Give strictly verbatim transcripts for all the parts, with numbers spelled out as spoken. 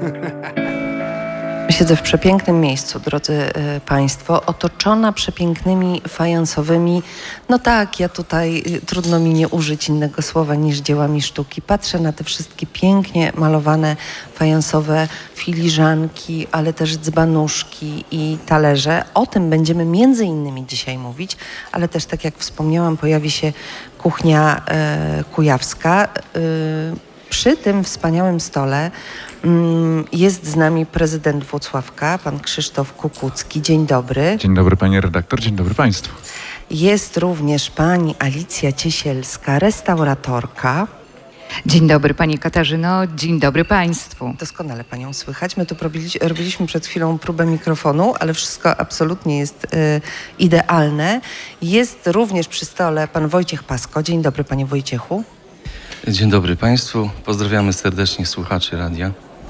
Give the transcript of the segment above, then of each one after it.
Siedzę w przepięknym miejscu, drodzy y, Państwo, otoczona przepięknymi fajansowymi, no tak, ja tutaj y, trudno mi nie użyć innego słowa niż dziełami sztuki. Patrzę na te wszystkie pięknie malowane fajansowe filiżanki, ale też dzbanuszki i talerze. O tym będziemy między innymi dzisiaj mówić, ale też tak jak wspomniałam, pojawi się kuchnia y, kujawska. Y, Przy tym wspaniałym stole mm, jest z nami prezydent Włocławka, pan Krzysztof Kukucki. Dzień dobry. Dzień dobry pani redaktor, dzień dobry państwu. Jest również pani Alicja Ciesielska, restauratorka. Dzień dobry pani Katarzyno, dzień dobry państwu. Doskonale panią słychać. My tu robili, robiliśmy przed chwilą próbę mikrofonu, ale wszystko absolutnie jest y, idealne. Jest również przy stole pan Wojciech Pasko. Dzień dobry panie Wojciechu. Dzień dobry Państwu, pozdrawiamy serdecznie słuchaczy radia.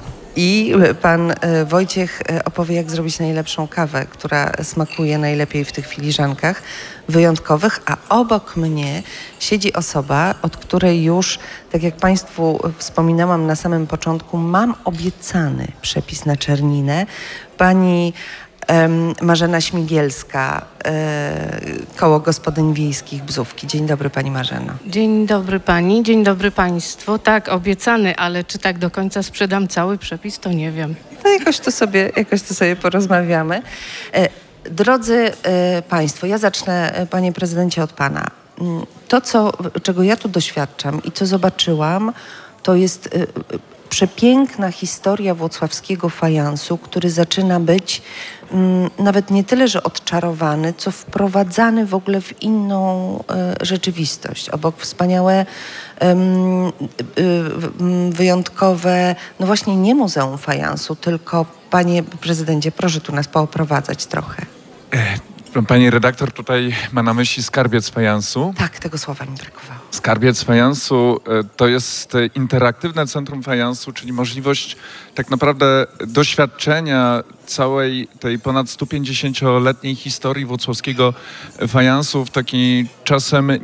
I pan Wojciech opowie, jak zrobić najlepszą kawę, która smakuje najlepiej w tych filiżankach wyjątkowych, a obok mnie siedzi osoba, od której już, tak jak Państwu wspominałam na samym początku, mam obiecany przepis na czerninę. Pani Marzena Śmigielska, Koło Gospodyń Wiejskich Bzówki. Dzień dobry pani Marzeno. Dzień dobry pani, dzień dobry państwu. Tak, obiecany, ale czy tak do końca sprzedam cały przepis, to nie wiem. To jakoś to sobie, jakoś to sobie porozmawiamy. Drodzy państwo, ja zacznę, panie prezydencie, od pana. To, co, czego ja tu doświadczam i co zobaczyłam, to jest przepiękna historia włocławskiego fajansu, który zaczyna być mm, nawet nie tyle, że odczarowany, co wprowadzany w ogóle w inną e, rzeczywistość. Obok wspaniałe, em, y, y, wyjątkowe, no właśnie nie Muzeum Fajansu, tylko panie prezydencie, proszę tu nas pooprowadzać trochę. Pani redaktor tutaj ma na myśli skarbiec fajansu. Tak, tego słowa mi brakowało. Skarbiec fajansu to jest interaktywne centrum fajansu, czyli możliwość tak naprawdę doświadczenia całej tej ponad stu pięćdziesięcioletniej historii włocławskiego fajansu w taki czasem